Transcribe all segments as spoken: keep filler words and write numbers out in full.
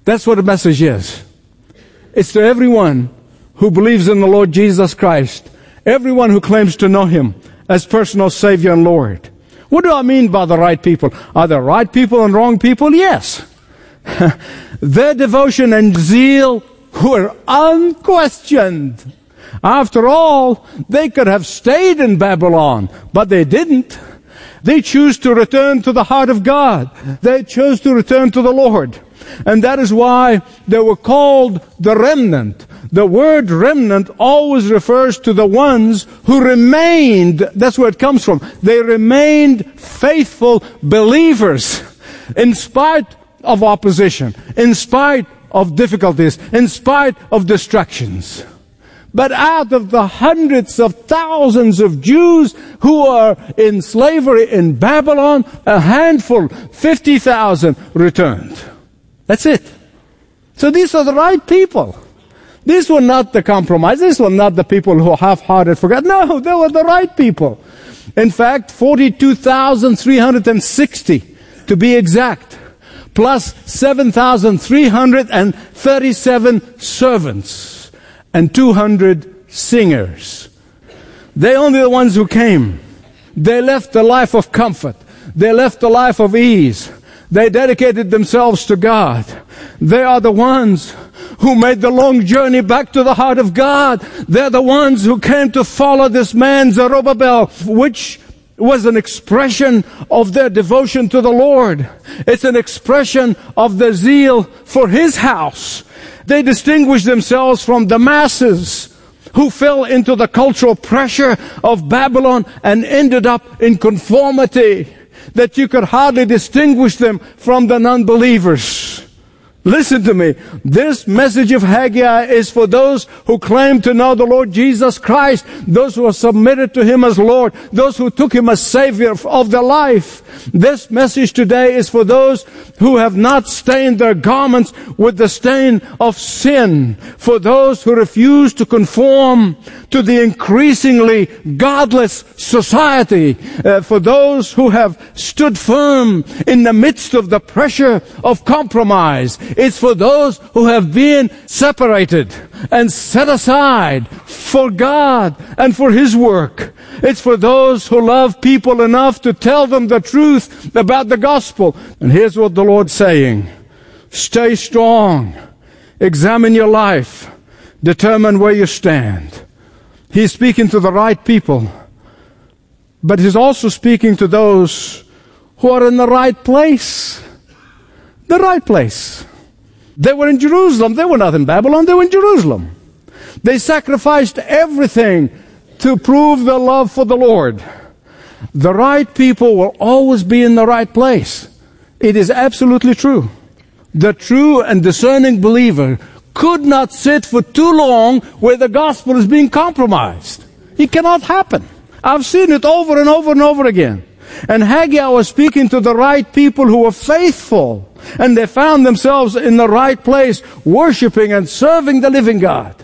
That's what the message is. It's to everyone who believes in the Lord Jesus Christ, everyone who claims to know Him as personal Savior and Lord. What do I mean by the right people? Are there right people and wrong people? Yes. Their devotion and zeal were unquestioned. After all, they could have stayed in Babylon, but they didn't. They chose to return to the heart of God. They chose to return to the Lord. And that is why they were called the remnant. The word remnant always refers to the ones who remained. That's where it comes from. They remained faithful believers in spite of opposition, in spite of difficulties, in spite of distractions. But out of the hundreds of thousands of Jews who are in slavery in Babylon, a handful, fifty thousand, returned. That's it. So these are the right people. These were not the compromise. These were not the people who half-hearted forgot. No, they were the right people. In fact, forty-two thousand three hundred sixty to be exact, plus seven thousand three hundred thirty-seven servants and two hundred singers. They only the ones who came. They left the life of comfort. They left the life of ease. They dedicated themselves to God. They are the ones who made the long journey back to the heart of God. They're the ones who came to follow this man Zerubbabel, which was an expression of their devotion to the Lord. It's an expression of their zeal for His house. They distinguished themselves from the masses who fell into the cultural pressure of Babylon and ended up in conformity that you could hardly distinguish them from the non-believers. Listen to me. This message of Haggai is for those who claim to know the Lord Jesus Christ, those who are submitted to Him as Lord, those who took Him as Savior of their life. This message today is for those who have not stained their garments with the stain of sin, for those who refuse to conform to the increasingly godless society, uh, for those who have stood firm in the midst of the pressure of compromise. It's for those who have been separated and set aside for God and for His work. It's for those who love people enough to tell them the truth about the gospel. And here's what the Lord's saying. Stay strong. Examine your life. Determine where you stand. He's speaking to the right people. But He's also speaking to those who are in the right place. The right place. They were in Jerusalem. They were not in Babylon. They were in Jerusalem. They sacrificed everything to prove their love for the Lord. The right people will always be in the right place. It is absolutely true. The true and discerning believer could not sit for too long where the gospel is being compromised. It cannot happen. I've seen it over and over and over again. And Haggai was speaking to the right people who were faithful. And they found themselves in the right place, worshiping and serving the living God.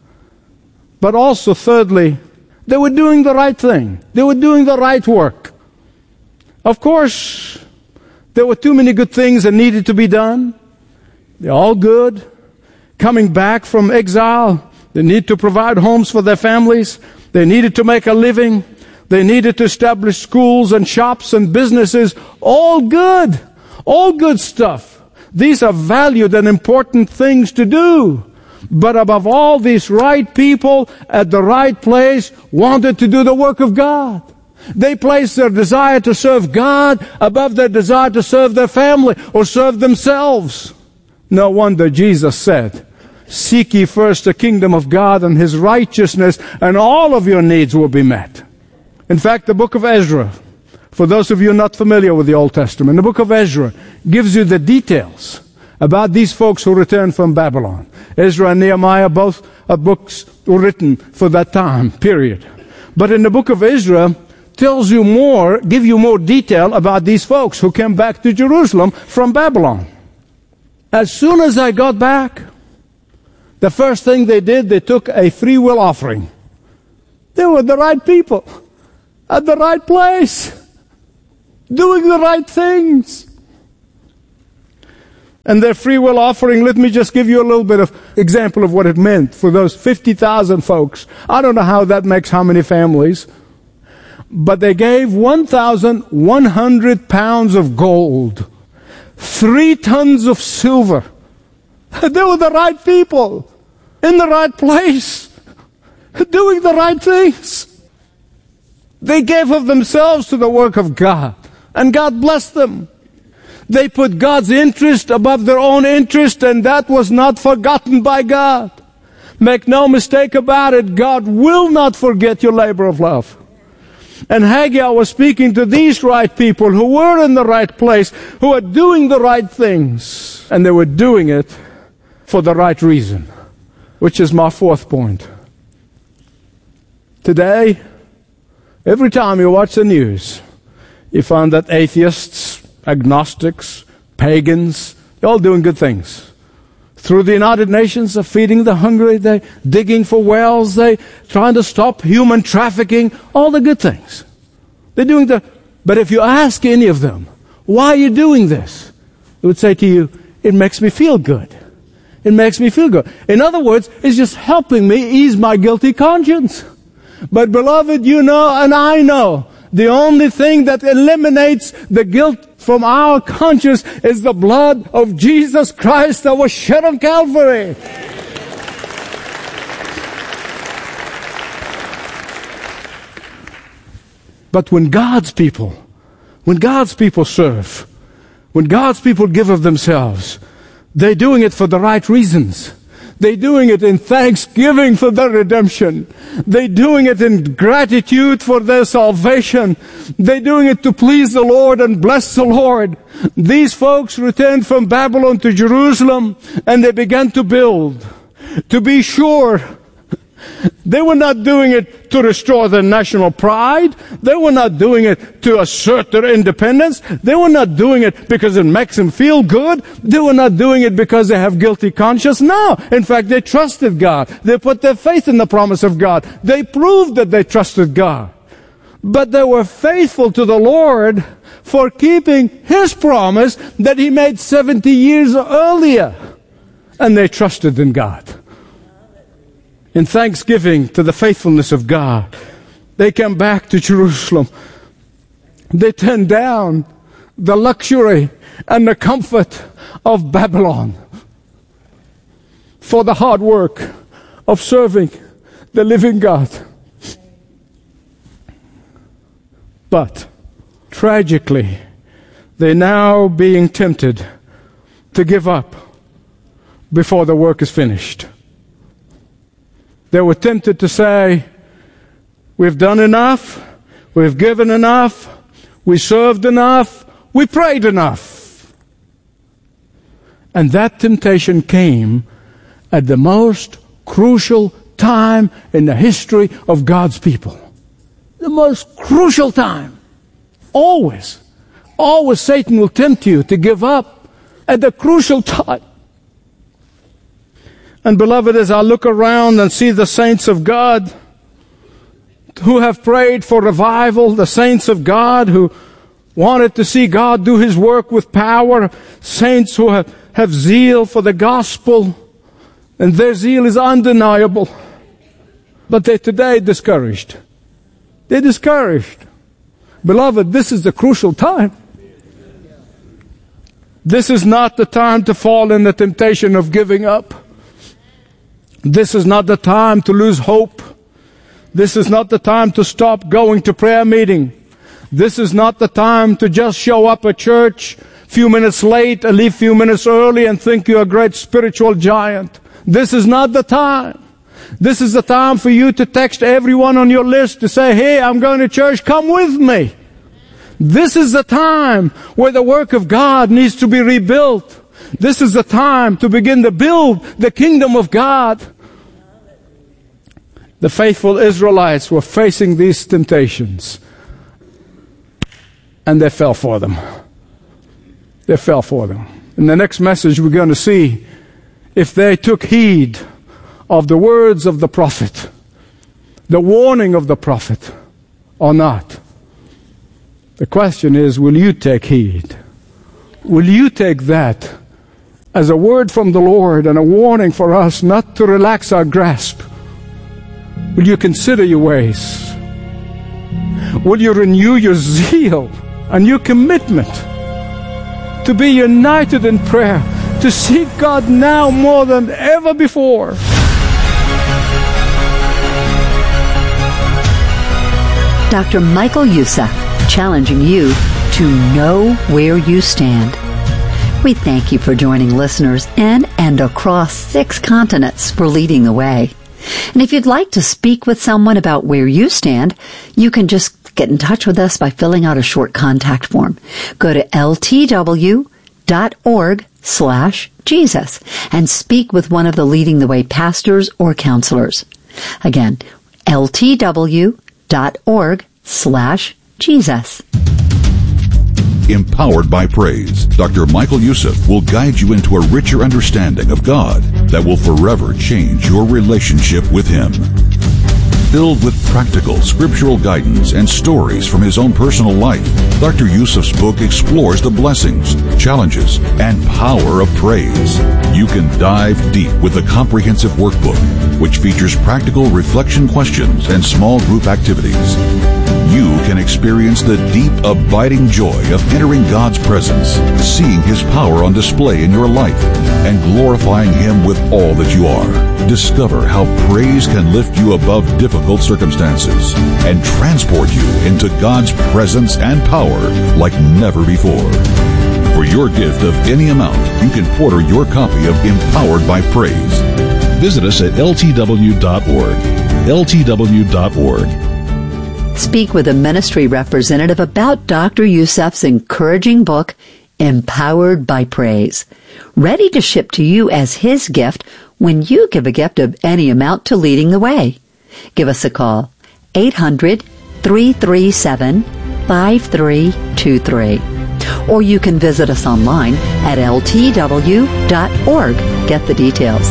But also, thirdly, they were doing the right thing. They were doing the right work. Of course, there were too many good things that needed to be done. They're all good. Coming back from exile, they need to provide homes for their families. They needed to make a living. They needed to establish schools and shops and businesses. All good. All good stuff. These are valued and important things to do. But above all, these right people at the right place wanted to do the work of God. They placed their desire to serve God above their desire to serve their family or serve themselves. No wonder Jesus said, seek ye first the kingdom of God and His righteousness, and all of your needs will be met. In fact, the book of Ezra, for those of you not familiar with the Old Testament, the book of Ezra gives you the details about these folks who returned from Babylon. Ezra and Nehemiah, both are books written for that time period. But in the book of Ezra, tells you more, give you more detail about these folks who came back to Jerusalem from Babylon. As soon as I got back, the first thing they did, they took a free will offering. They were the right people, at the right place, doing the right things. And their free will offering, let me just give you a little bit of example of what it meant for those fifty thousand folks. I don't know how that makes how many families. But they gave one thousand one hundred pounds of gold, three tons of silver. They were the right people, in the right place, doing the right things. They gave of themselves to the work of God, and God blessed them. They put God's interest above their own interest, and that was not forgotten by God. Make no mistake about it, God will not forget your labor of love. And Haggai was speaking to these right people who were in the right place, who were doing the right things, and they were doing it for the right reason, which is my fourth point. Today, every time you watch the news, you find that atheists, agnostics, pagans, they're all doing good things. Through the United Nations, they're feeding the hungry, they're digging for wells, they're trying to stop human trafficking, all the good things. They're doing the... But if you ask any of them, why are you doing this? They would say to you, it makes me feel good. It makes me feel good. In other words, it's just helping me ease my guilty conscience. But beloved, you know and I know, the only thing that eliminates the guilt from our conscience is the blood of Jesus Christ that was shed on Calvary. But when God's people, when God's people serve, when God's people give of themselves, they're doing it for the right reasons. They're doing it in thanksgiving for their redemption. They're doing it in gratitude for their salvation. They're doing it to please the Lord and bless the Lord. These folks returned from Babylon to Jerusalem, and they began to build. To be sure, they were not doing it to restore their national pride. They were not doing it to assert their independence. They were not doing it because it makes them feel good. They were not doing it because they have guilty conscience. No. In fact, they trusted God. They put their faith in the promise of God. They proved that they trusted God. But they were faithful to the Lord for keeping His promise that He made seventy years earlier. And they trusted in God. In thanksgiving to the faithfulness of God, they came back to Jerusalem. They turned down the luxury and the comfort of Babylon for the hard work of serving the living God. But, tragically, they're now being tempted to give up before the work is finished. They were tempted to say, we've done enough, we've given enough, we served enough, we prayed enough. And that temptation came at the most crucial time in the history of God's people. The most crucial time. Always. Always Satan will tempt you to give up at the crucial time. And beloved, as I look around and see the saints of God who have prayed for revival, the saints of God who wanted to see God do His work with power, saints who have, have zeal for the gospel, and their zeal is undeniable. But they're today discouraged. They're discouraged. Beloved, this is the crucial time. This is not the time to fall in the temptation of giving up. This is not the time to lose hope. This is not the time to stop going to prayer meeting. This is not the time to just show up at church a few minutes late and leave a few minutes early and think you're a great spiritual giant. This is not the time. This is the time for you to text everyone on your list to say, hey, I'm going to church, come with me. This is the time where the work of God needs to be rebuilt. This is the time to begin to build the kingdom of God. The faithful Israelites were facing these temptations, and they fell for them. They fell for them. In the next message, we're going to see if they took heed of the words of the prophet, the warning of the prophet, or not. The question is, will you take heed? Will you take that as a word from the Lord and a warning for us not to relax our grasp. Will you consider your ways? Will you renew your zeal and your commitment to be united in prayer, to seek God now more than ever before? Doctor Michael Youssef, challenging you to know where you stand. We thank you for joining listeners in and across six continents for leading the way. And if you'd like to speak with someone about where you stand, you can just get in touch with us by filling out a short contact form. Go to ltw.org slash Jesus and speak with one of the Leading the Way pastors or counselors. Again, ltw.org slash Jesus. Empowered by Praise, Doctor Michael Youssef will guide you into a richer understanding of God that will forever change your relationship with Him. Filled with practical, scriptural guidance and stories from his own personal life, Doctor Youssef's book explores the blessings, challenges, and power of praise. You can dive deep with the comprehensive workbook, which features practical reflection questions and small group activities. You can experience the deep, abiding joy of entering God's presence, seeing His power on display in your life, and glorifying Him with all that you are. Discover how praise can lift you above difficult circumstances and transport you into God's presence and power like never before. For your gift of any amount, you can order your copy of Empowered by Praise. Visit us at L T W dot org. L T W dot org. Speak with a ministry representative about Doctor Youssef's encouraging book, Empowered by Praise, ready to ship to you as his gift when you give a gift of any amount to Leading the Way. Give us a call, eight hundred, three three seven, five three two three. Or you can visit us online at L T W dot org. Get the details.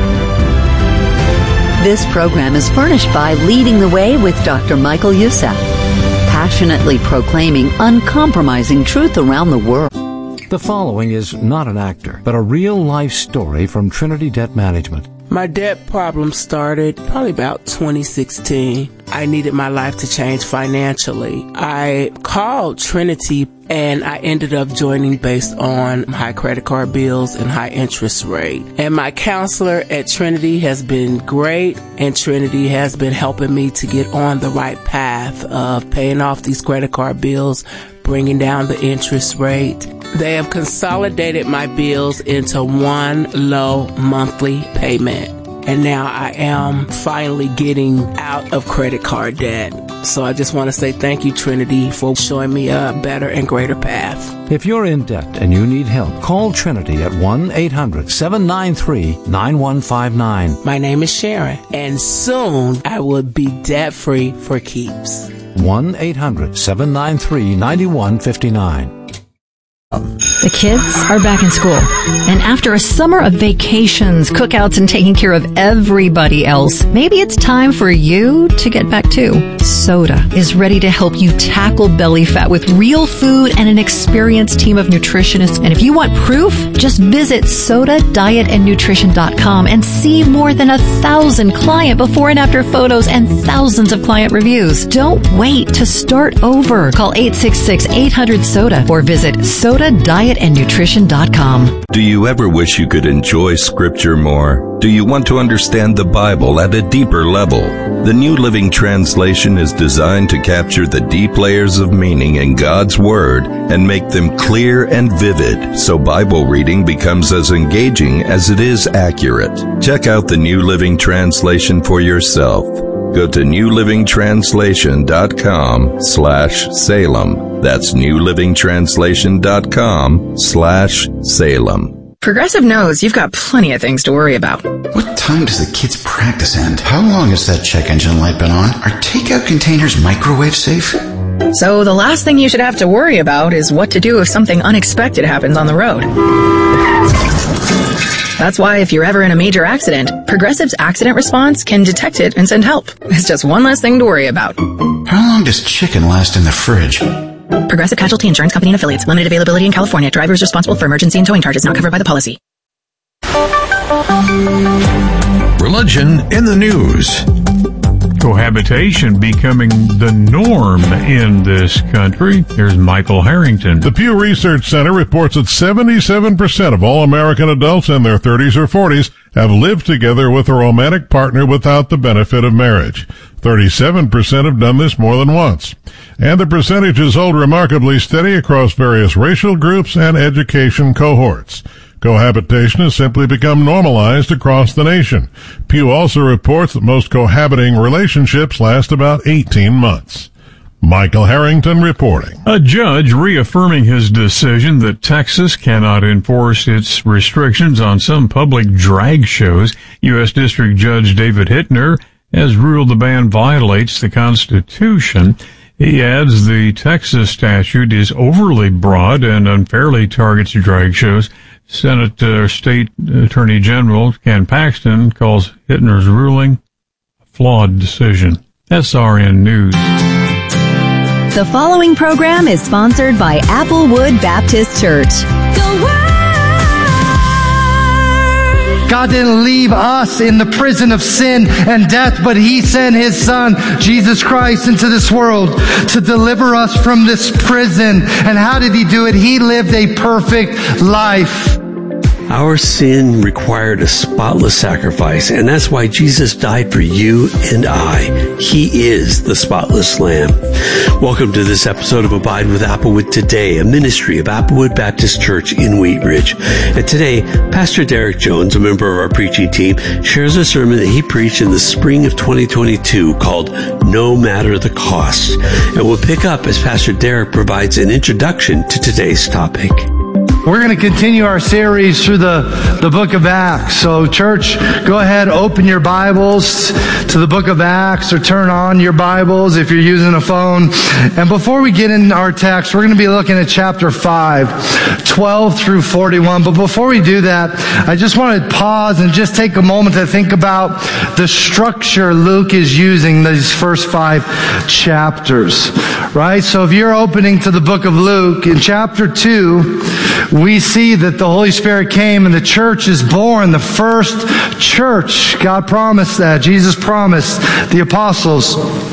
This program is furnished by Leading the Way with Doctor Michael Youssef, passionately proclaiming uncompromising truth around the world. The following is not an actor, but a real-life story from Trinity Debt Management. My debt problem started probably about twenty sixteen. I needed my life to change financially. I called Trinity and I ended up joining based on high credit card bills and high interest rate. And my counselor at Trinity has been great, and Trinity has been helping me to get on the right path of paying off these credit card bills, bringing down the interest rate. They have consolidated my bills into one low monthly payment. And now I am finally getting out of credit card debt. So I just want to say thank you, Trinity, for showing me a better and greater path. If you're in debt and you need help, call Trinity at one eight hundred, seven nine three, nine one five nine. My name is Sharon, and soon I will be debt-free for keeps. one eight hundred, seven nine three, nine one five nine. The kids are back in school, and after a summer of vacations, cookouts, and taking care of everybody else, maybe it's time for you to get back too. Soda is ready to help you tackle belly fat with real food and an experienced team of nutritionists. And if you want proof, just visit soda diet and nutrition dot com and see more than a thousand client before and after photos and thousands of client reviews. Don't wait to start over. Call eight six six, eight hundred, SODA or visit soda diet and nutrition dot com. Do you ever wish you could enjoy Scripture more? Do you want to understand the Bible at a deeper level? The New Living Translation is designed to capture the deep layers of meaning in God's Word and make them clear and vivid, so Bible reading becomes as engaging as it is accurate. Check out the New Living Translation for yourself. Go to new living translation dot com slash Salem. That's new living translation dot com slash Salem. Progressive knows you've got plenty of things to worry about. What time does the kids' practice end? How long has that check engine light been on? Are takeout containers microwave safe? So the last thing you should have to worry about is what to do if something unexpected happens on the road. That's why if you're ever in a major accident, Progressive's accident response can detect it and send help. It's just one less thing to worry about. How long does chicken last in the fridge? Progressive Casualty Insurance Company and Affiliates. Limited availability in California. Drivers responsible for emergency and towing charges not covered by the policy. Religion in the news. Cohabitation becoming the norm in this country. Here's Michael Harrington. The Pew Research Center reports that seventy-seven percent of all American adults in their thirties or forties have lived together with a romantic partner without the benefit of marriage. thirty-seven percent have done this more than once. And the percentages hold remarkably steady across various racial groups and education cohorts. Cohabitation has simply become normalized across the nation. Pew also reports that most cohabiting relationships last about eighteen months. Michael Harrington reporting. A judge reaffirming his decision that Texas cannot enforce its restrictions on some public drag shows. U S District Judge David Hittner has ruled the ban violates the Constitution. He adds the Texas statute is overly broad and unfairly targets drag shows. Senate uh, State Attorney General Ken Paxton calls Hittner's ruling a flawed decision. S R N News. The following program is sponsored by Applewood Baptist Church. God didn't leave us in the prison of sin and death, but He sent His Son, Jesus Christ, into this world to deliver us from this prison. And how did He do it? He lived a perfect life. Our sin required a spotless sacrifice, and that's why Jesus died for you and I. He is the spotless Lamb. Welcome to this episode of Abide with Applewood Today, a ministry of Applewood Baptist Church in Wheat Ridge. And today, Pastor Derek Jones, a member of our preaching team, shares a sermon that he preached in the spring of twenty twenty-two called No Matter the Cost. And we'll pick up as Pastor Derek provides an introduction to today's topic. We're going to continue our series through the, the book of Acts. So church, go ahead, open your Bibles to the book of Acts or turn on your Bibles if you're using a phone. And before we get in our text, we're going to be looking at chapter five, twelve through forty-one. But before we do that, I just want to pause and just take a moment to think about the structure Luke is using these first five chapters, right? So if you're opening to the book of Luke, in chapter two, we see that the Holy Spirit came and the church is born, the first church. God promised that. Jesus promised the apostles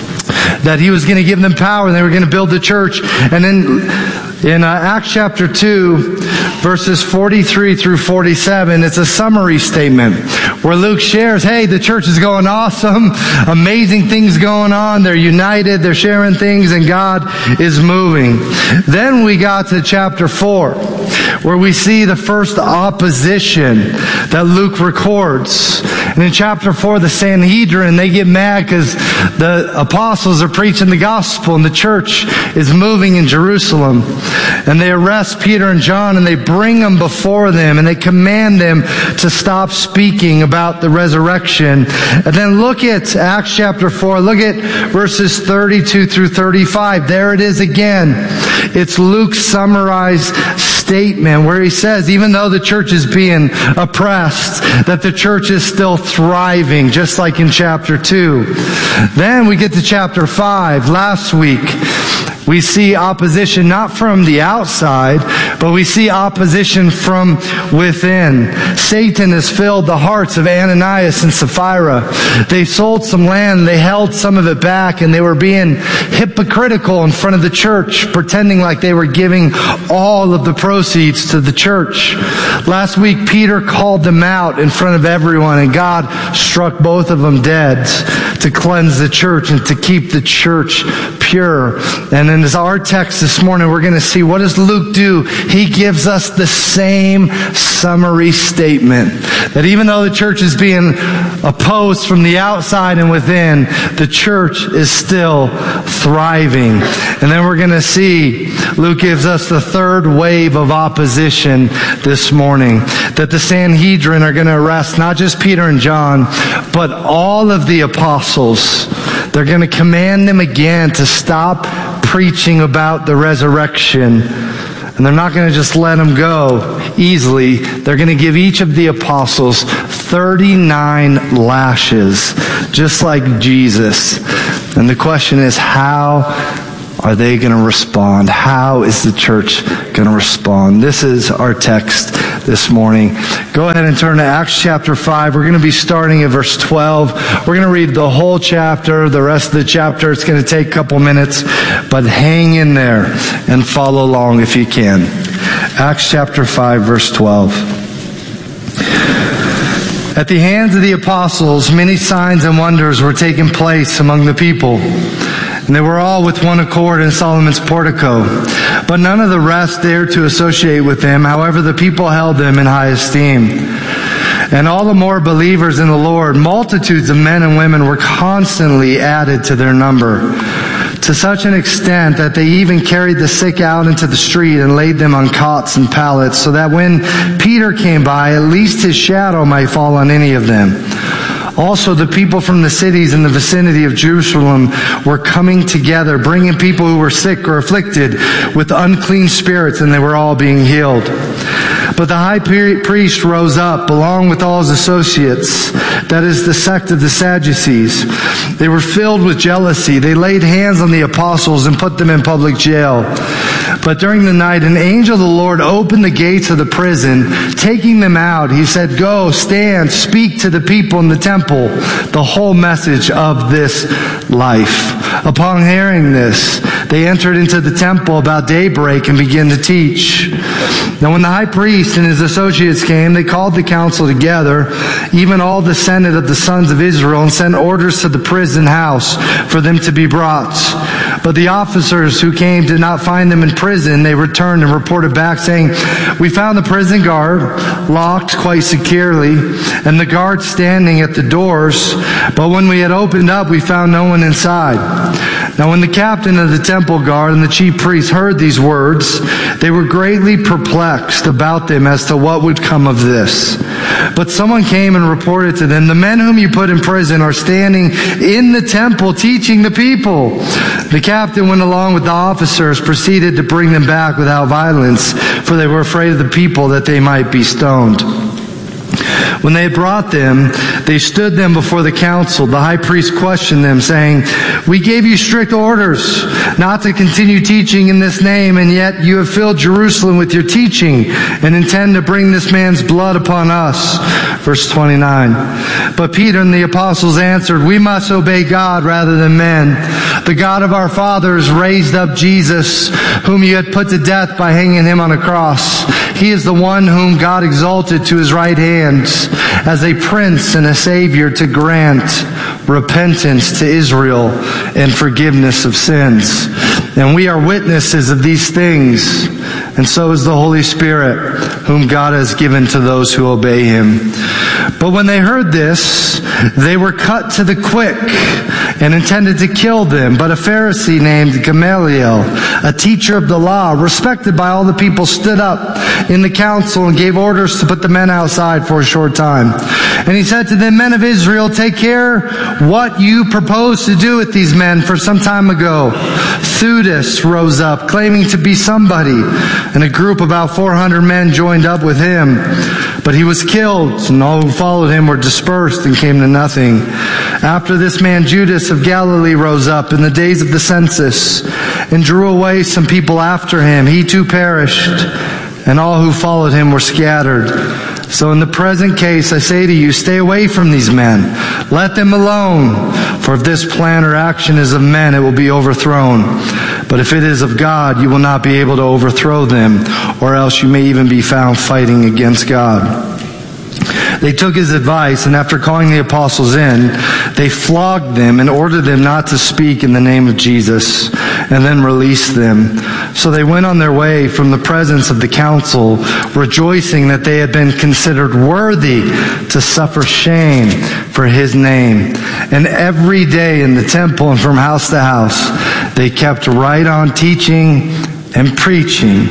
that He was going to give them power and they were going to build the church. And then in uh, Acts chapter two, verses forty-three through forty-seven, it's a summary statement where Luke shares, hey, the church is going awesome, amazing things going on, they're united, they're sharing things, and God is moving. Then we got to chapter four, where we see the first opposition that Luke records. And in chapter four, the Sanhedrin, they get mad because the apostles are preaching the gospel and the church is moving in Jerusalem. And they arrest Peter and John and they bring them before them and they command them to stop speaking about the resurrection. And then look at Acts chapter four. Look at verses thirty-two through thirty-five. There it is again. It's Luke's summarized statement where he says, even though the church is being oppressed, that the church is still thriving, just like in chapter two. Then we get to chapter five. Last week, we see opposition not from the outside, but we see opposition from within. Satan has filled the hearts of Ananias and Sapphira. They sold some land, they held some of it back, and they were being hypocritical in front of the church, pretending like they were giving all of the proceeds to the church. Last week, Peter called them out in front of everyone, and God struck both of them dead to cleanse the church and to keep the church pure. And in our text this morning, we're going to see, what does Luke do? He gives us the same summary statement, that even though the church is being opposed from the outside and within, the church is still thriving. And then we're going to see, Luke gives us the third wave of opposition this morning, that the Sanhedrin are going to arrest not just Peter and John, but all of the apostles. They're going to command them again to stop preaching about the resurrection. And they're not going to just let them go easily. They're going to give each of the apostles thirty-nine lashes, just like Jesus. And the question is, how are they going to respond? How is the church going to respond? This is our text this morning. Go ahead and turn to Acts chapter five. We're going to be starting at verse twelve. We're going to read the whole chapter, the rest of the chapter. It's going to take a couple minutes, but hang in there and follow along if you can. Acts chapter five, verse twelve. At the hands of the apostles, many signs and wonders were taking place among the people. And they were all with one accord in Solomon's portico. But none of the rest dared to associate with them. However, the people held them in high esteem. And all the more believers in the Lord, multitudes of men and women were constantly added to their number, to such an extent that they even carried the sick out into the street and laid them on cots and pallets, so that when Peter came by, at least his shadow might fall on any of them. Also, the people from the cities in the vicinity of Jerusalem were coming together, bringing people who were sick or afflicted with unclean spirits, and they were all being healed. But the high priest rose up, along with all his associates, that is the sect of the Sadducees. They were filled with jealousy. They laid hands on the apostles and put them in public jail. But during the night, an angel of the Lord opened the gates of the prison. Taking them out, he said, "Go, stand, speak to the people in the temple the whole message of this life." Upon hearing this, they entered into the temple about daybreak and began to teach. Now when the high priest and his associates came, they called the council together, even all the senate of the sons of Israel, and sent orders to the prison house for them to be brought. But the officers who came did not find them in prison. They returned and reported back, saying, "We found the prison guard locked quite securely, and the guard standing at the doors. But when we had opened up, we found no one inside." Now when the captain of the temple guard and the chief priests heard these words, they were greatly perplexed about them as to what would come of this. But someone came and reported to them, "The men whom you put in prison are standing in the temple teaching the people." The captain went along with the officers, proceeded to bring them back without violence, for they were afraid of the people that they might be stoned. When they had brought them, they stood them before the council. The high priest questioned them, saying, "We gave you strict orders not to continue teaching in this name, and yet you have filled Jerusalem with your teaching and intend to bring this man's blood upon us." Verse twenty-nine. But Peter and the apostles answered, "We must obey God rather than men. The God of our fathers raised up Jesus, whom you had put to death by hanging him on a cross. He is the one whom God exalted to his right hand as a prince and a savior to grant repentance to Israel and forgiveness of sins. And we are witnesses of these things, and so is the Holy Spirit, whom God has given to those who obey him." But when they heard this, they were cut to the quick and intended to kill them. But a Pharisee named Gamaliel, a teacher of the law, respected by all the people, stood up in the council and gave orders to put the men outside for a short time. And he said to them, "Men of Israel, take care what you propose to do with these men. For some time ago, Theudas rose up, claiming to be somebody, and a group about four hundred men joined up with him. But he was killed, and all who followed him were dispersed and came to nothing. After this man Judas of Galilee rose up in the days of the census and drew away some people after him. He too perished, and all who followed him were scattered. So in the present case, I say to you, stay away from these men. Let them alone. For if this plan or action is of men, it will be overthrown. But if it is of God, you will not be able to overthrow them, or else you may even be found fighting against God." They took his advice, and after calling the apostles in, they flogged them and ordered them not to speak in the name of Jesus, and then released them. So they went on their way from the presence of the council, rejoicing that they had been considered worthy to suffer shame for his name. And every day in the temple and from house to house, they kept right on teaching and preaching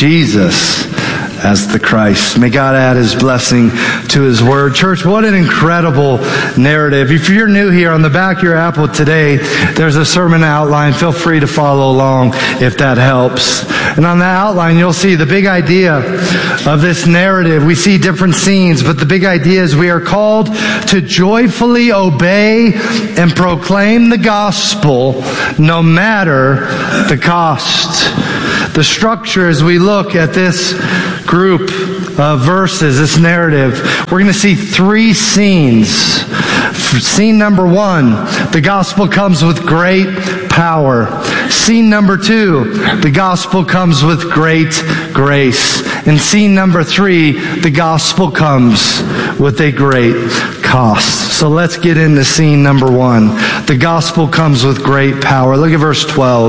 Jesus as the Christ. May God add his blessing to his word. Church, what an incredible narrative. If you're new here, on the back of your Apple today, there's a sermon outline. Feel free to follow along if that helps. And on that outline, you'll see the big idea of this narrative. We see different scenes, but the big idea is we are called to joyfully obey and proclaim the gospel no matter the cost. The structure as we look at this group uh, verses, this narrative, we're going to see three scenes. Scene number one, the gospel comes with great power. Scene number two, the gospel comes with great grace. And scene number three, the gospel comes with a great cost. So let's get into scene number one. The gospel comes with great power. Look at verse twelve.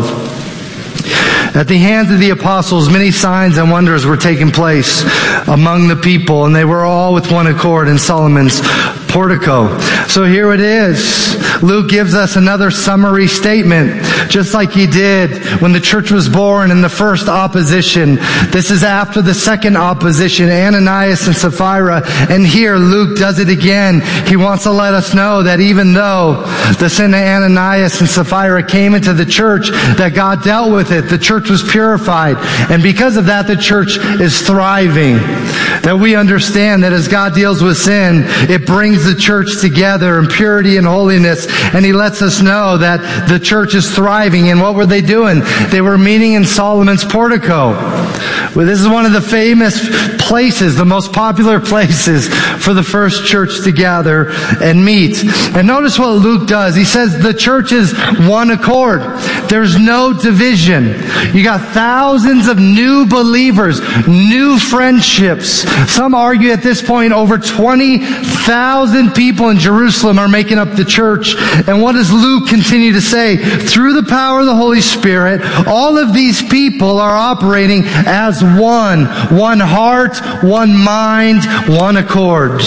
At the hands of the apostles, many signs and wonders were taking place among the people, and they were all with one accord in Solomon's portico. So here it is. Luke gives us another summary statement, just like he did when the church was born in the first opposition. This is after the second opposition, Ananias and Sapphira. And here Luke does it again. He wants to let us know that even though the sin of Ananias and Sapphira came into the church, that God dealt with it. The church was purified. And because of that, the church is thriving. That we understand that as God deals with sin, it brings the church together in purity and holiness. And he lets us know that the church is thriving. And what were they doing? They were meeting in Solomon's portico. Well, this is one of the famous places, the most popular places for the first church to gather and meet. And notice what Luke does. He says the church is one accord. There's no division. You got thousands of new believers, new friendships. Some argue at this point over twenty thousand people in Jerusalem are making up the church. And what does Luke continue to say? Through the power of the Holy Spirit, all of these people are operating as one. One heart, one mind, one accord.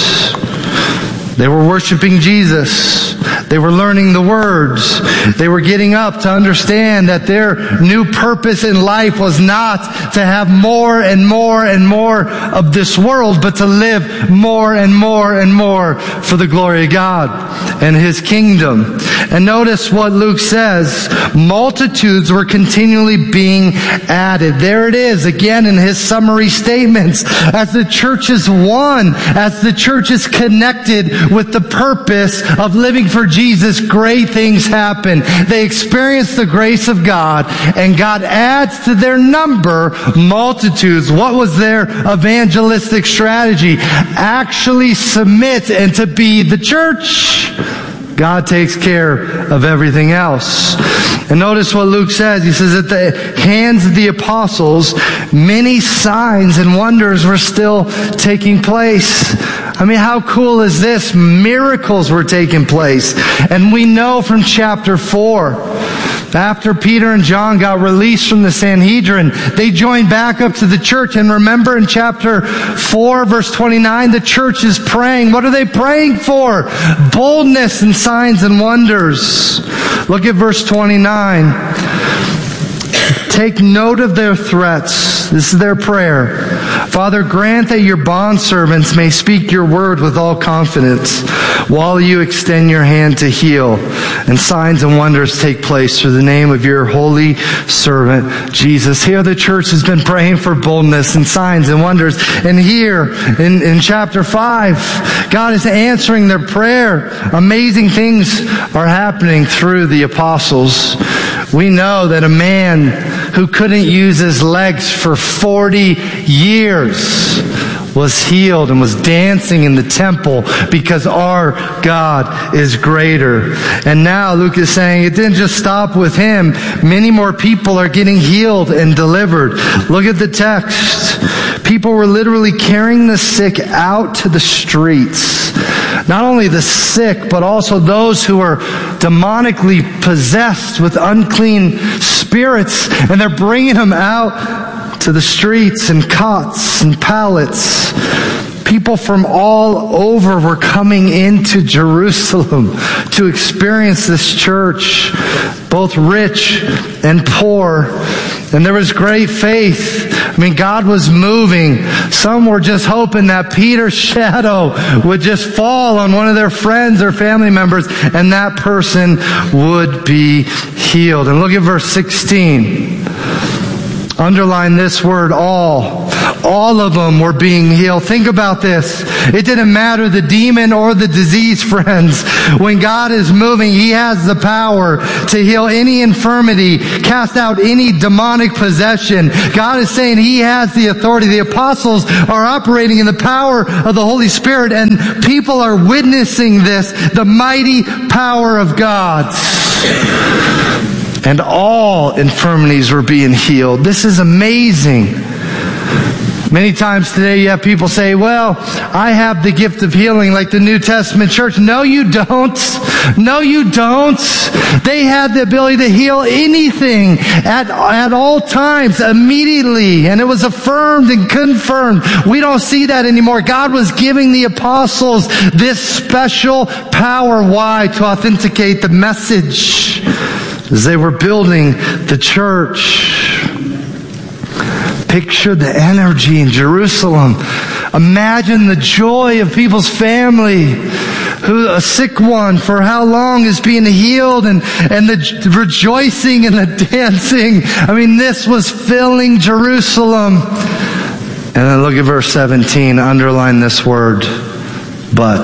They were worshiping Jesus. They were learning the words. They were getting up to understand that their new purpose in life was not to have more and more and more of this world, but to live more and more and more for the glory of God and His kingdom. And notice what Luke says. Multitudes were continually being added. There it is again in his summary statements. As the church is one, as the church is connected with the purpose of living for Jesus, great things happen. They experience the grace of God, and God adds to their number multitudes. What was their evangelistic strategy? Actually submit and to be the church. God takes care of everything else. And notice what Luke says. He says, at the hands of the apostles, many signs and wonders were still taking place. I mean, how cool is this? Miracles were taking place. And we know from chapter four, after Peter and John got released from the Sanhedrin, they joined back up to the church. And remember in chapter four, verse twenty-nine, the church is praying. What are they praying for? Boldness and signs and wonders. Look at verse twenty-nine. Take note of their threats. This is their prayer. Father, grant that your bondservants may speak your word with all confidence while you extend your hand to heal, and signs and wonders take place through the name of your holy servant, Jesus. Here the church has been praying for boldness and signs and wonders. And here in, in chapter five, God is answering their prayer. Amazing things are happening through the apostles. We know that a man who couldn't use his legs for forty years was healed and was dancing in the temple because our God is greater. And now Luke is saying it didn't just stop with him. Many more people are getting healed and delivered. Look at the text. People were literally carrying the sick out to the streets. Not only the sick, but also those who are demonically possessed with unclean spirits. And they're bringing them out to the streets in cots and pallets. People from all over were coming into Jerusalem to experience this church, both rich and poor. And there was great faith. I mean, God was moving. Some were just hoping that Peter's shadow would just fall on one of their friends or family members, and that person would be healed. And look at verse sixteen. Underline this word, all. All of them were being healed. Think about this. It didn't matter the demon or the disease, friends. When God is moving, He has the power to heal any infirmity, cast out any demonic possession. God is saying He has the authority. The apostles are operating in the power of the Holy Spirit, and people are witnessing this, the mighty power of God. And all infirmities were being healed. This is amazing. Many times today you have people say, well, I have the gift of healing like the New Testament church. No, you don't. No, you don't. They had the ability to heal anything at, at all times, immediately. And it was affirmed and confirmed. We don't see that anymore. God was giving the apostles this special power. Why? To authenticate the message as they were building the church. Picture the energy in Jerusalem. Imagine the joy of people's family. Who, a sick one for how long is being healed, and, and the rejoicing and the dancing. I mean, this was filling Jerusalem. And then look at verse seventeen. Underline this word, but.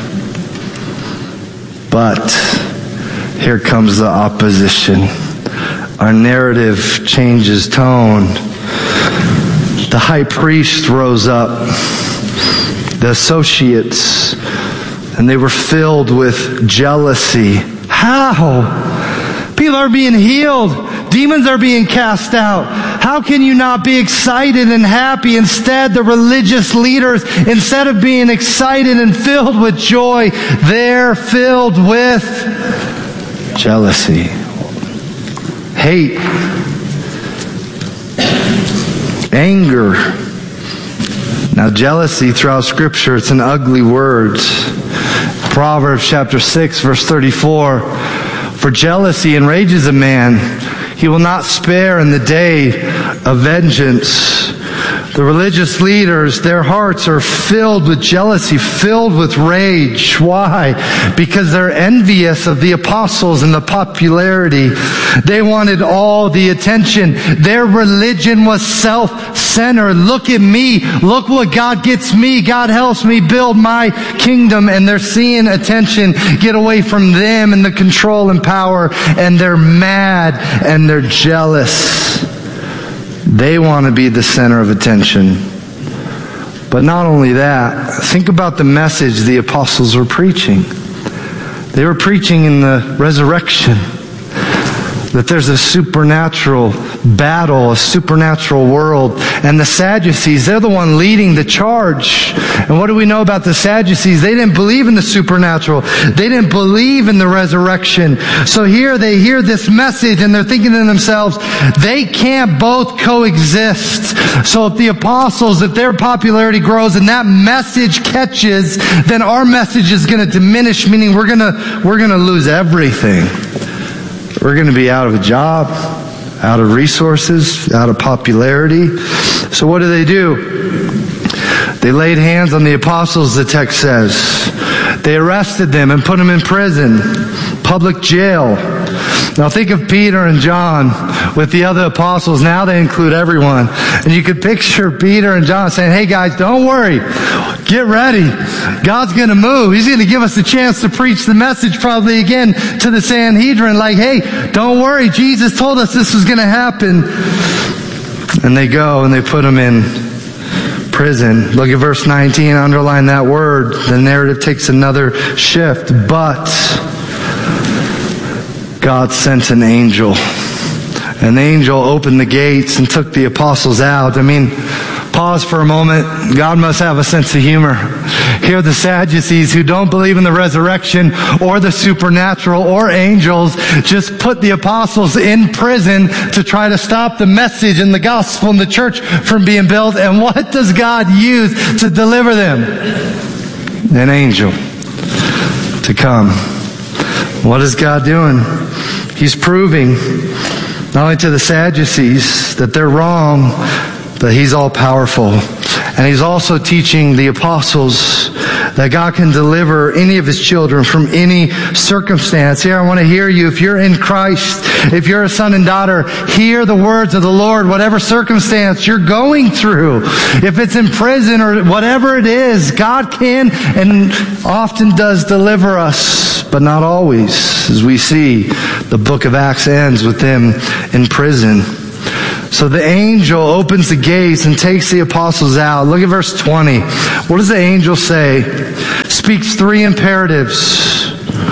But. Here comes the opposition. Our narrative changes tone. The high priest rose up, the associates, and they were filled with jealousy. How? People are being healed. Demons are being cast out. How can you not be excited and happy? Instead, the religious leaders, instead of being excited and filled with joy, they're filled with jealousy, hate, anger. Now, jealousy throughout Scripture, it's an ugly word. Proverbs chapter six, verse thirty-four. For jealousy enrages a man. He will not spare in the day of vengeance. The religious leaders, their hearts are filled with jealousy, filled with rage. Why? Because they're envious of the apostles and the popularity. They wanted all the attention. Their religion was self-centered. Look at me. Look what God gets me. God helps me build my kingdom. And they're seeing attention get away from them and the control and power. And they're mad and they're jealous. They want to be the center of attention. But not only that, think about the message the apostles were preaching. They were preaching in the resurrection, that there's a supernatural battle, a supernatural world. And the Sadducees, they're the one leading the charge. And what do we know about the Sadducees? They didn't believe in the supernatural. They didn't believe in the resurrection. So here they hear this message and they're thinking to themselves, they can't both coexist. So if the apostles, if their popularity grows and that message catches, then our message is going to diminish, meaning we're going to, we're going to lose everything. We're going to be out of a job, out of resources, out of popularity. So what do they do? They laid hands on the apostles, the text says. They arrested them and put them in prison, public jail. Now think of Peter and John with the other apostles. Now they include everyone. And you could picture Peter and John saying, hey guys, don't worry. Get ready. God's going to move. He's going to give us a chance to preach the message probably again to the Sanhedrin. Like, hey, don't worry. Jesus told us this was going to happen. And they go and they put them in prison. Look at verse nineteen. Underline that word. The narrative takes another shift. But God sent an angel. An angel opened the gates and took the apostles out. I mean, pause for a moment. God must have a sense of humor. Here are the Sadducees who don't believe in the resurrection or the supernatural or angels just put the apostles in prison to try to stop the message and the gospel and the church from being built. And what does God use to deliver them? An angel to come. What is God doing? He's proving not only to the Sadducees that they're wrong, but He's all powerful. And He's also teaching the apostles that God can deliver any of His children from any circumstance. Here, I want to hear you. If you're in Christ, if you're a son and daughter, hear the words of the Lord, whatever circumstance you're going through. If it's in prison or whatever it is, God can and often does deliver us, but not always. As we see, the book of Acts ends with them in prison. So the angel opens the gates and takes the apostles out. Look at verse twenty. What does the angel say? Speaks three imperatives.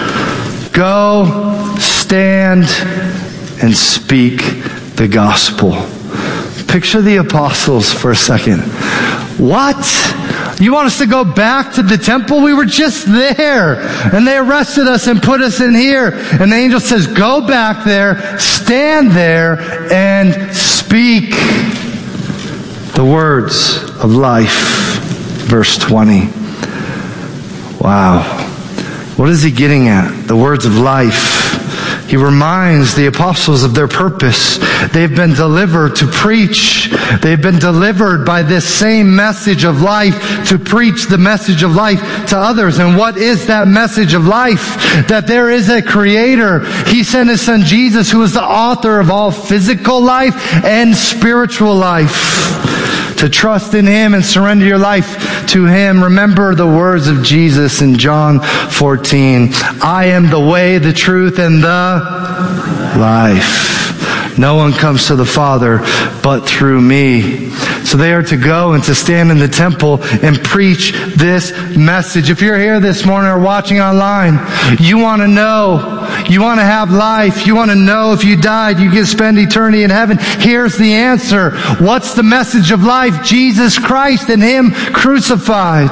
Go, stand, and speak the gospel. Picture the apostles for a second. What? You want us to go back to the temple? We were just there. And they arrested us and put us in here. And the angel says, go back there, stand there, and speak the words of life. Verse twenty. Wow. What is he getting at? The words of life. He reminds the apostles of their purpose. They've been delivered to preach. They've been delivered by this same message of life to preach the message of life to others. And what is that message of life? That there is a creator. He sent his son Jesus, who is the author of all physical life and spiritual life. To trust in him and surrender your life to him. Remember the words of Jesus in John fourteen. I am the way, the truth, and the life. No one comes to the Father but through me. So they are to go and to stand in the temple and preach this message. If you're here this morning or watching online, you want to know, you want to have life, you want to know if you died, you can spend eternity in heaven. Here's the answer. What's the message of life? Jesus Christ and him crucified.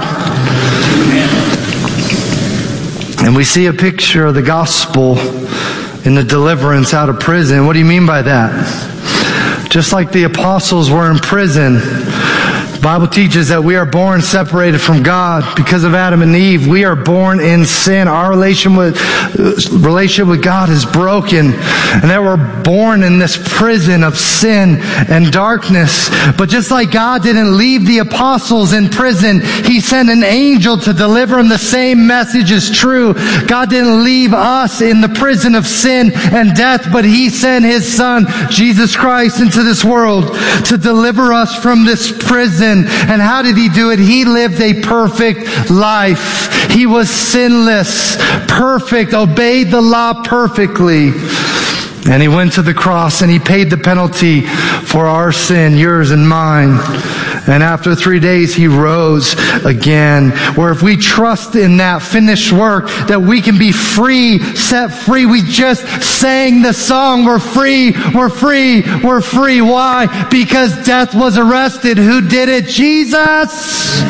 And we see a picture of the gospel in the deliverance out of prison. What do you mean by that? Just like the apostles were in prison, the Bible teaches that we are born separated from God because of Adam and Eve. We are born in sin. Our relation with, relationship with God is broken. And that we're born in this prison of sin and darkness. But just like God didn't leave the apostles in prison, He sent an angel to deliver them. The same message is true. God didn't leave us in the prison of sin and death, but He sent His Son, Jesus Christ, into this world to deliver us from this prison. And how did He do it? He lived a perfect life. He was sinless, perfect, obeyed the law perfectly. And He went to the cross and He paid the penalty for our sin, yours and mine. And after three days, He rose again. Where if we trust in that finished work, that we can be free, set free. We just sang the song, we're free, we're free, we're free. Why? Because death was arrested. Who did it? Jesus!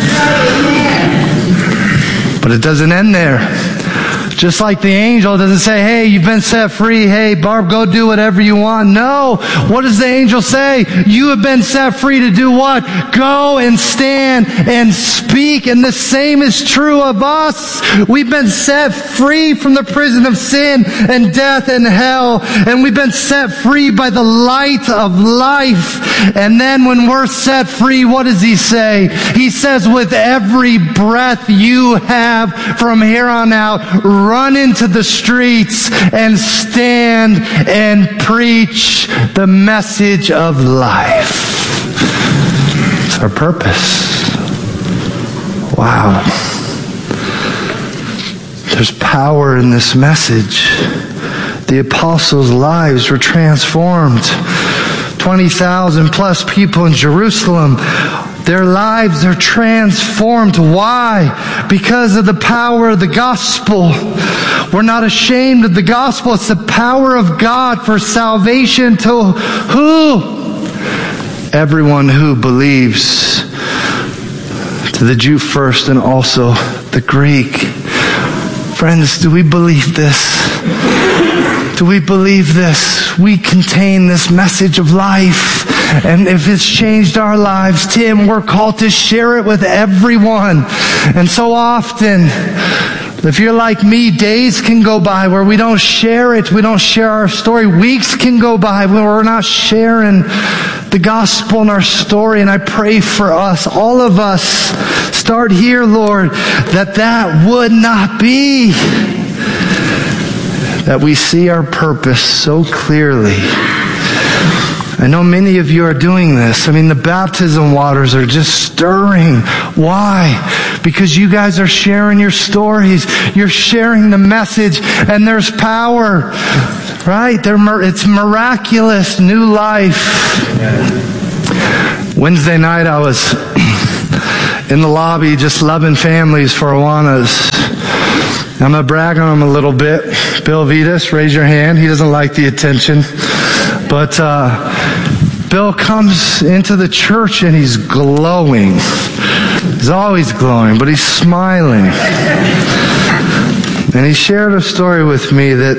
But it doesn't end there. Just like the angel doesn't say, hey, you've been set free. Hey, Barb, go do whatever you want. No. What does the angel say? You have been set free to do what? Go and stand and speak. And the same is true of us. We've been set free from the prison of sin and death and hell. And we've been set free by the light of life. And then when we're set free, what does He say? He says, with every breath you have from here on out, run into the streets and stand and preach the message of life. It's our purpose. Wow. There's power in this message. The apostles' lives were transformed. twenty thousand plus people in Jerusalem. Their lives are transformed. Why? Because of the power of the gospel. We're not ashamed of the gospel. It's the power of God for salvation to who? Everyone who believes. To the Jew first and also the Greek. Friends, do we believe this? Do we believe this? We contain this message of life. And if it's changed our lives, Tim, we're called to share it with everyone. And so often, if you're like me, days can go by where we don't share it. We don't share our story. Weeks can go by where we're not sharing the gospel and our story. And I pray for us, all of us, Start here, Lord, that that would not be. That we see our purpose so clearly. I know many of you are doing this. I mean, the baptism waters are just stirring. Why? Because you guys are sharing your stories. You're sharing the message, and there's power. Right? They're, it's miraculous, new life. Wednesday night, I was in the lobby just loving families for Awanas. I'm going to brag on him a little bit. Bill Vitas, raise your hand. He doesn't like the attention. But uh, Bill comes into the church and he's glowing. He's always glowing, but he's smiling. And he shared a story with me that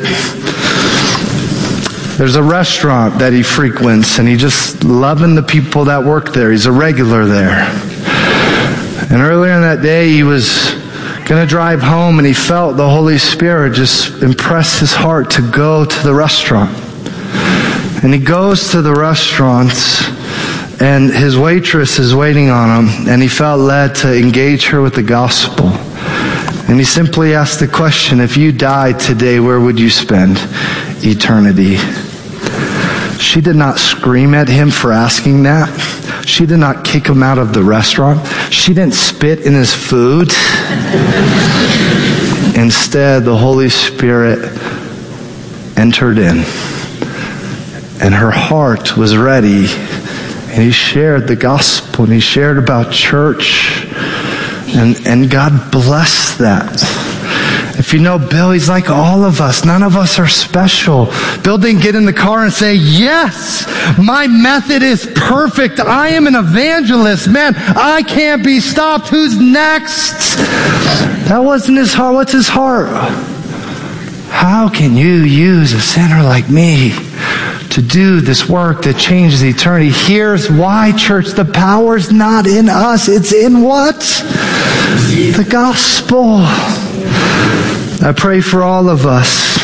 there's a restaurant that he frequents, and he just loving the people that work there. He's a regular there. And earlier in that day, he was going to drive home, and he felt the Holy Spirit just impress his heart to go to the restaurant. And he goes to the restaurant, and his waitress is waiting on him, and he felt led to engage her with the gospel. And he simply asked the question, if you died today, where would you spend eternity? She did not scream at him for asking that. She did not kick him out of the restaurant. She didn't spit in his food. Instead, the Holy Spirit entered in, and her heart was ready. And he shared the gospel, and he shared about church, and, and God blessed that. If you know Bill, he's like all of us. None of us are special. Bill didn't get in the car and say, yes, my method is perfect. I am an evangelist. Man, I can't be stopped. Who's next? That wasn't his heart. What's his heart? How can you use a sinner like me to do this work that changes eternity? Here's why, church. The power's not in us. It's in what? The gospel. I pray for all of us.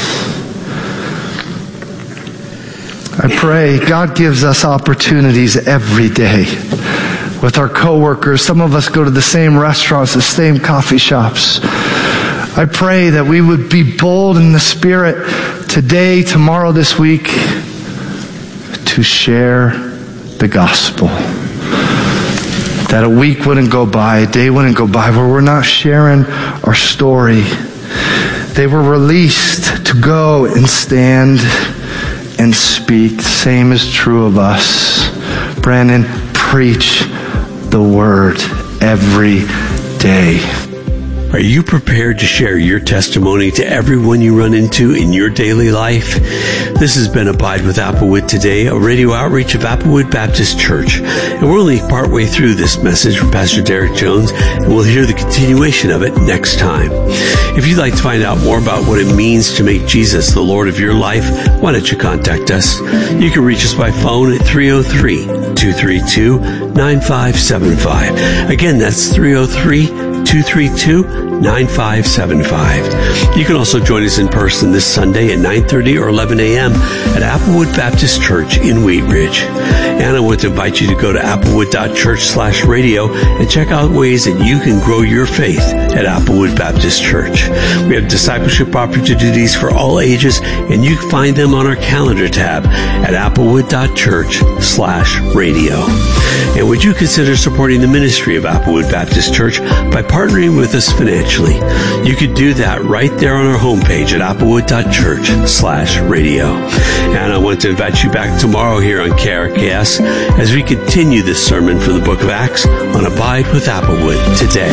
I pray God gives us opportunities every day with our coworkers. Some of us go to the same restaurants, the same coffee shops. I pray that we would be bold in the Spirit today, tomorrow, this week, to share the gospel. That a week wouldn't go by, a day wouldn't go by where we're not sharing our story. They were released to go and stand and speak. Same is true of us. Brandon, preach the word every day. Are you prepared to share your testimony to everyone you run into in your daily life? This has been Abide with Applewood Today, a radio outreach of Applewood Baptist Church. And we're only partway through this message from Pastor Derek Jones, and we'll hear the continuation of it next time. If you'd like to find out more about what it means to make Jesus the Lord of your life, why don't you contact us? You can reach us by phone at three oh three, two three two, nine five seven five. Again, that's three oh three, two three two, nine five seven five. You can also join us in person this Sunday at nine thirty or eleven a.m. at Applewood Baptist Church in Wheat Ridge. And I want to invite you to go to applewood.church slash radio and check out ways that you can grow your faith at Applewood Baptist Church. We have discipleship opportunities for all ages, and you can find them on our calendar tab at applewood.church slash radio. And would you consider supporting the ministry of Applewood Baptist Church by partnering with us financially? You could do that right there on our homepage at applewood.church slash radio. And I want to invite you back tomorrow here on K R K S as we continue this sermon from the book of Acts on Abide with Applewood Today.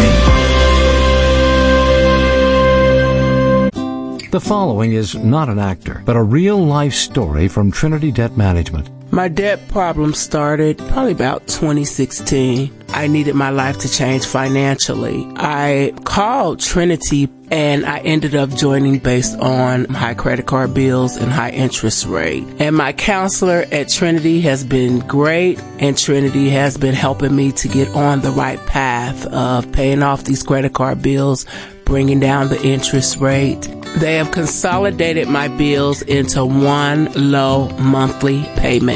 The following is not an actor, but a real-life story from Trinity Debt Management. My debt problem started probably about twenty sixteen. I needed my life to change financially. I called Trinity, and I ended up joining based on high credit card bills and high interest rate. And my counselor at Trinity has been great, and Trinity has been helping me to get on the right path of paying off these credit card bills, bringing down the interest rate. They have consolidated my bills into one low monthly payment.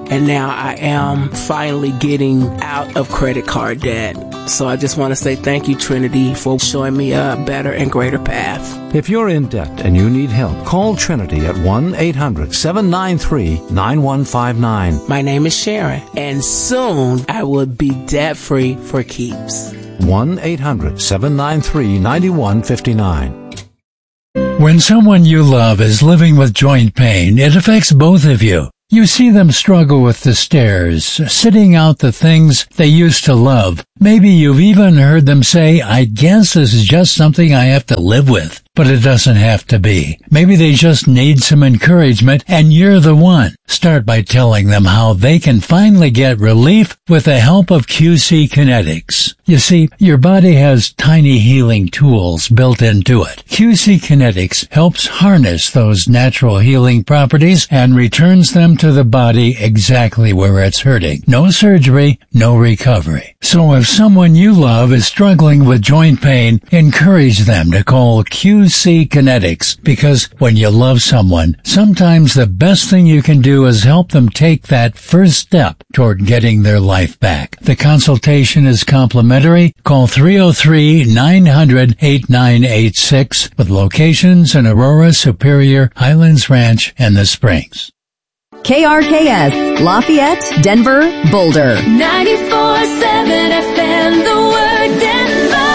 and now I am finally getting out of credit card debt. So I just want to say thank you, Trinity, for showing me a better and greater path. If you're in debt and you need help, call Trinity at one eight hundred seven nine three nine one five nine. My name is Sharon, and soon I will be debt-free for keeps. one eight hundred seven nine three nine one five nine. When someone you love is living with joint pain, it affects both of you. You see them struggle with the stairs, sitting out the things they used to love. Maybe you've even heard them say, I guess this is just something I have to live with. But it doesn't have to be. Maybe they just need some encouragement, and you're the one. Start by telling them how they can finally get relief with the help of Q C Kinetics. You see, your body has tiny healing tools built into it. Q C Kinetics helps harness those natural healing properties and returns them to the body exactly where it's hurting. No surgery, no recovery. So if someone you love is struggling with joint pain, encourage them to call Q C Kinetics, because when you love someone, sometimes the best thing you can do is help them take that first step toward getting their life back. The consultation is complimentary. Call three oh three, nine hundred, eighty-nine eighty-six with locations in Aurora, Superior, Highlands Ranch, and The Springs. K R K S, Lafayette, Denver, Boulder. ninety-four seven F M, the word Denver.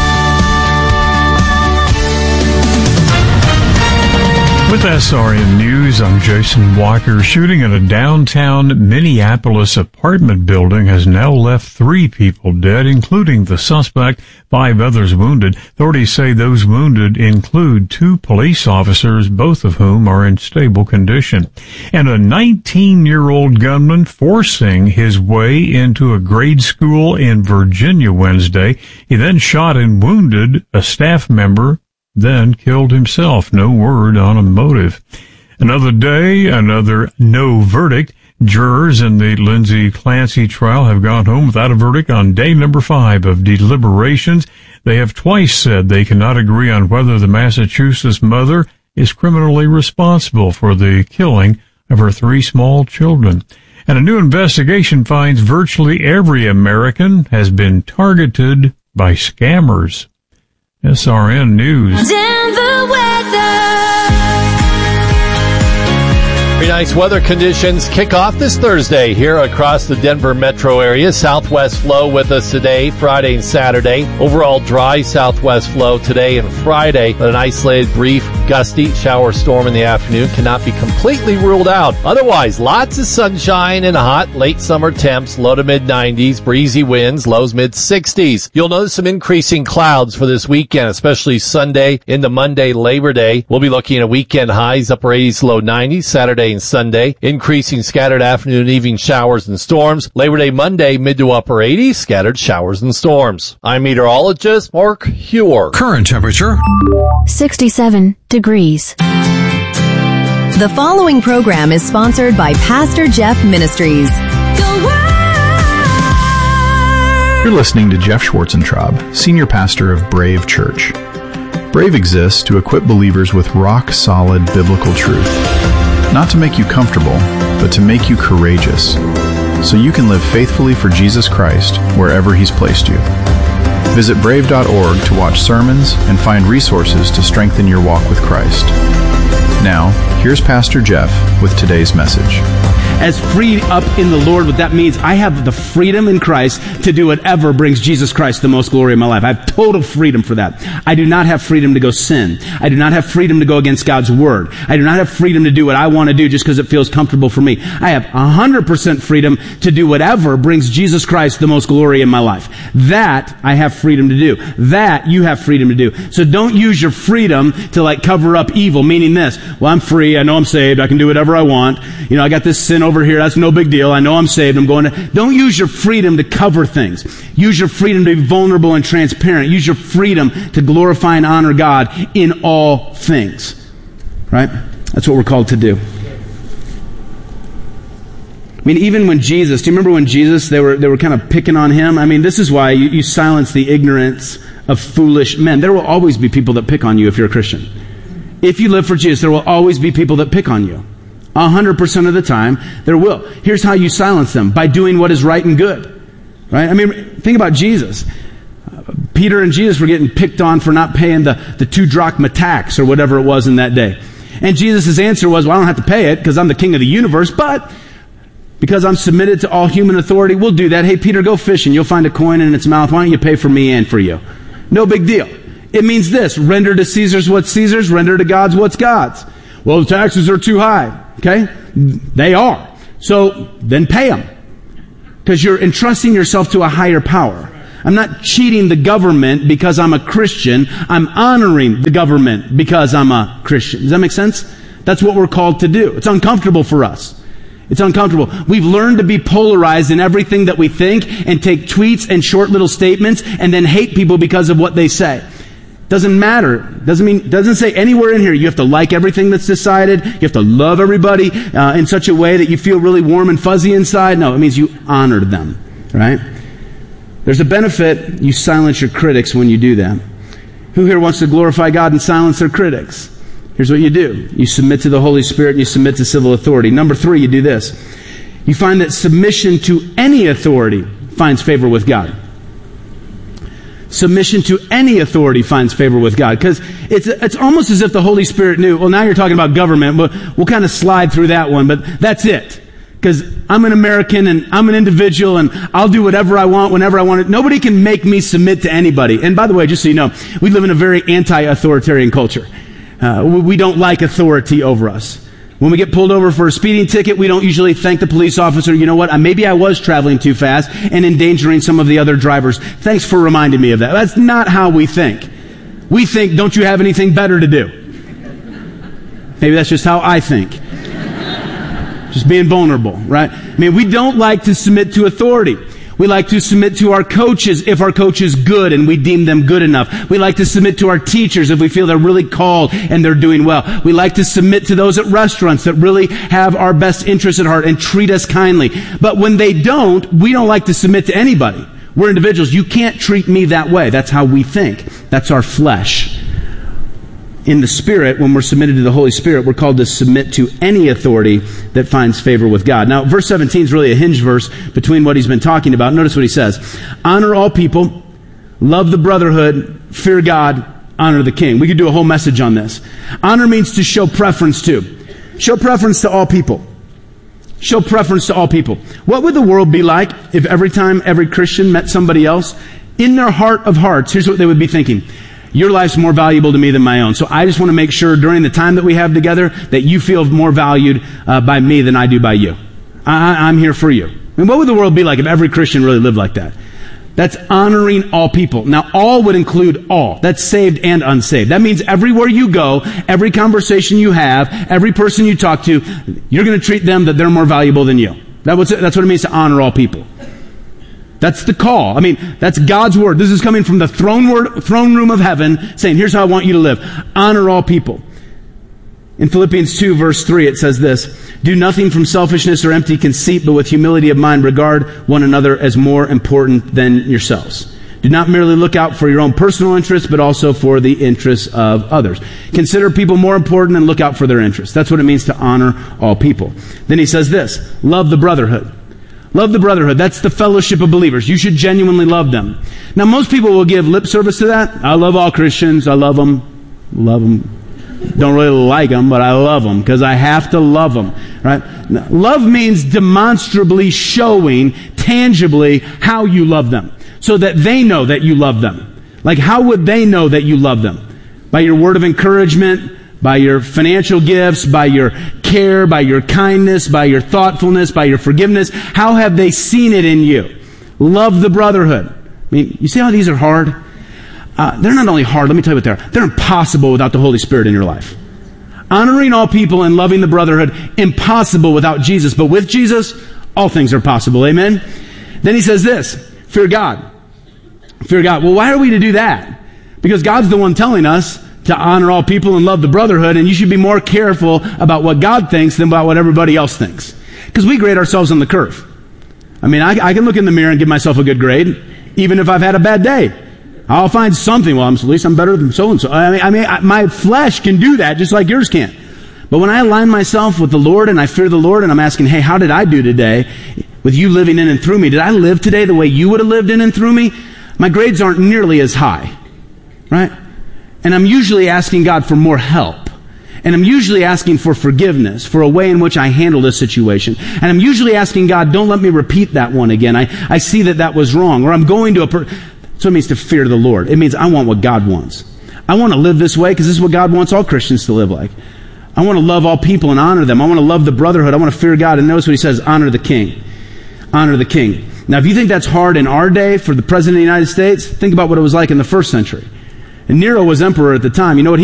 With S R N News, I'm Jason Walker. Shooting at a downtown Minneapolis apartment building has now left three people dead, including the suspect, five others wounded. Authorities say those wounded include two police officers, both of whom are in stable condition. And a nineteen-year-old gunman forcing his way into a grade school in Virginia Wednesday. He then shot and wounded a staff member, then killed himself. No word on a motive. Another day, another no verdict. Jurors in the Lindsay Clancy trial have gone home without a verdict on day number five of deliberations. They have twice said they cannot agree on whether the Massachusetts mother is criminally responsible for the killing of her three small children. And a new investigation finds virtually every American has been targeted by scammers. S R N News. Denver weather. Very nice weather conditions kick off this Thursday here across the Denver metro area. Southwest flow with us today, Friday and Saturday. Overall dry southwest flow today and Friday, but an isolated brief gusty shower storm in the afternoon cannot be completely ruled out. Otherwise, lots of sunshine and hot late summer temps, low to mid nineties, breezy winds, lows mid sixties. You'll notice some increasing clouds for this weekend, especially Sunday into Monday, Labor Day. We'll be looking at weekend highs, upper eighties, low nineties, Saturday and Sunday. Increasing scattered afternoon and evening showers and storms. Labor Day Monday, mid to upper eighties, scattered showers and storms. I'm meteorologist Mark Huer. Current temperature sixty-seven degrees. The following program is sponsored by Pastor Jeff Ministries. You're listening to Jeff Schwarzentraub, Senior Pastor of Brave Church. Brave exists to equip believers with rock-solid biblical truth. Not to make you comfortable, but to make you courageous, so you can live faithfully for Jesus Christ wherever He's placed you. Visit brave dot org to watch sermons and find resources to strengthen your walk with Christ. Now, here's Pastor Jeff with today's message. As freed up in the Lord, what that means, I have the freedom in Christ to do whatever brings Jesus Christ the most glory in my life. I have total freedom for that. I do not have freedom to go sin. I do not have freedom to go against God's word. I do not have freedom to do what I want to do just because it feels comfortable for me. I have one hundred percent freedom to do whatever brings Jesus Christ the most glory in my life. That I have freedom to do. That you have freedom to do. So don't use your freedom to like cover up evil, meaning this, well, I'm free. I know I'm saved. I can do whatever I want. You know, I got this sin over here. That's no big deal. I know I'm saved. I'm going to... Don't use your freedom to cover things. Use your freedom to be vulnerable and transparent. Use your freedom to glorify and honor God in all things. Right? That's what we're called to do. I mean, even when Jesus... Do you remember when Jesus, they were they were kind of picking on Him? I mean, this is why you, you silence the ignorance of foolish men. There will always be people that pick on you if you're a Christian. If you live for Jesus, there will always be people that pick on you. A hundred percent of the time, there will. Here's how you silence them. By doing what is right and good. Right? I mean, think about Jesus. Peter and Jesus were getting picked on for not paying the, the two drachma tax or whatever it was in that day. And Jesus' answer was, well, I don't have to pay it because I'm the king of the universe, but because I'm submitted to all human authority, we'll do that. Hey, Peter, go fishing. You'll find a coin in its mouth. Why don't you pay for me and for you? No big deal. It means this: render to Caesar's what's Caesar's, render to God's what's God's. Well, the taxes are too high. Okay? They are. So then pay them. Because you're entrusting yourself to a higher power. I'm not cheating the government because I'm a Christian. I'm honoring the government because I'm a Christian. Does that make sense? That's what we're called to do. It's uncomfortable for us. It's uncomfortable. We've learned to be polarized in everything that we think and take tweets and short little statements and then hate people because of what they say. Doesn't matter. Doesn't mean, doesn't say anywhere in here you have to like everything that's decided. You have to love everybody uh, in such a way that you feel really warm and fuzzy inside. No, it means you honor them, right? There's a benefit. You silence your critics when you do that. Who here wants to glorify God and silence their critics? Here's what you do. You submit to the Holy Spirit and you submit to civil authority. Number three, you do this. You find that submission to any authority finds favor with God. Submission to any authority finds favor with God. Because it's it's almost as if the Holy Spirit knew, well, now you're talking about government, but we'll kind of slide through that one, but that's it. Because I'm an American and I'm an individual and I'll do whatever I want whenever I want it. Nobody can make me submit to anybody. And by the way, just so you know, we live in a very anti-authoritarian culture. Uh, we don't like authority over us. When we get pulled over for a speeding ticket, we don't usually thank the police officer. You know what? Maybe I was traveling too fast and endangering some of the other drivers. Thanks for reminding me of that. That's not how we think. We think, don't you have anything better to do? Maybe that's just how I think. Just being vulnerable, right? I mean, we don't like to submit to authority. We like to submit to our coaches if our coach is good and we deem them good enough. We like to submit to our teachers if we feel they're really called and they're doing well. We like to submit to those at restaurants that really have our best interests at heart and treat us kindly. But when they don't, we don't like to submit to anybody. We're individuals. You can't treat me that way. That's how we think. That's our flesh. In the Spirit, when we're submitted to the Holy Spirit, we're called to submit to any authority that finds favor with God. Now, verse seventeen is really a hinge verse between what he's been talking about. Notice what he says. Honor all people, love the brotherhood, fear God, honor the king. We could do a whole message on this. Honor means to show preference to. Show preference to all people. Show preference to all people. What would the world be like if every time every Christian met somebody else, in their heart of hearts, here's what they would be thinking. Your life's more valuable to me than my own. So I just want to make sure during the time that we have together that you feel more valued uh, by me than I do by you. I, I'm here for you. I mean, what would the world be like if every Christian really lived like that? That's honoring all people. Now, all would include all. That's saved and unsaved. That means everywhere you go, every conversation you have, every person you talk to, you're going to treat them that they're more valuable than you. That was, that's what it means to honor all people. That's the call. I mean, that's God's word. This is coming from the throne word, throne room of heaven, saying, here's how I want you to live. Honor all people. In Philippians two, verse three, it says this, do nothing from selfishness or empty conceit, but with humility of mind, regard one another as more important than yourselves. Do not merely look out for your own personal interests, but also for the interests of others. Consider people more important and look out for their interests. That's what it means to honor all people. Then he says this, love the brotherhood. Love the brotherhood. That's the fellowship of believers. You should genuinely love them. Now, most people will give lip service to that. I love all Christians. I love them. Love them. Don't really like them, but I love them because I have to love them. Right? Love means demonstrably showing, tangibly, how you love them so that they know that you love them. Like, how would they know that you love them? By your word of encouragement, by your financial gifts, by your care, by your kindness, by your thoughtfulness, by your forgiveness. How have they seen it in you? Love the brotherhood. I mean, you see how these are hard? Uh, they're not only hard, let me tell you what they are. They're impossible without the Holy Spirit in your life. Honoring all people and loving the brotherhood, impossible without Jesus. But with Jesus, all things are possible. Amen? Then he says this, fear God. Fear God. Well, why are we to do that? Because God's the one telling us to honor all people and love the brotherhood, and you should be more careful about what God thinks than about what everybody else thinks. Because we grade ourselves on the curve. I mean, I, I can look in the mirror and give myself a good grade, even if I've had a bad day. I'll find something, well, I'm, at least I'm better than so-and-so. I mean, I mean, I, my flesh can do that just like yours can. But when I align myself with the Lord and I fear the Lord and I'm asking, hey, how did I do today with you living in and through me? Did I live today the way you would have lived in and through me? My grades aren't nearly as high, right? And I'm usually asking God for more help. And I'm usually asking for forgiveness for a way in which I handled a situation. And I'm usually asking God, don't let me repeat that one again. I, I see that that was wrong. Or I'm going to a... Per- so it means to fear the Lord. It means I want what God wants. I want to live this way because this is what God wants all Christians to live like. I want to love all people and honor them. I want to love the brotherhood. I want to fear God. And notice what he says, honor the king. Honor the king. Now, if you think that's hard in our day for the President of the United States, think about what it was like in the first century. And Nero was emperor at the time. You know what he